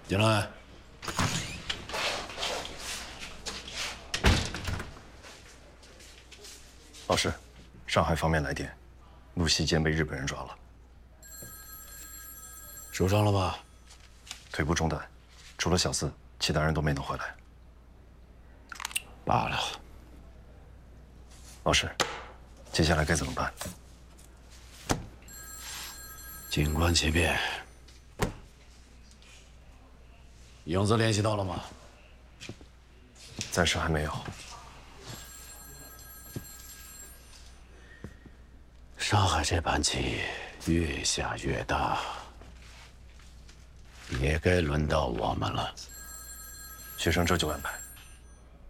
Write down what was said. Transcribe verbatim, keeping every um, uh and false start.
进来。 老师，上海方面来电，陆西坚被日本人抓了， 受伤了吧？ 腿部中弹，除了小四，其他人都没能回来。 罢了。 老师，接下来该怎么办？ 静观其变。影子联系到了吗？ 暂时还没有。 上海这盘棋越下越大，也该轮到我们了。 学生这就安排。